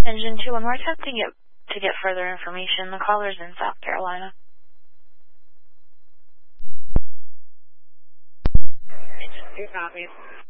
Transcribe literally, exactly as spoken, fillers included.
Engine two one, we're attempting it to get further information. The caller's in South Carolina. Engine two copies.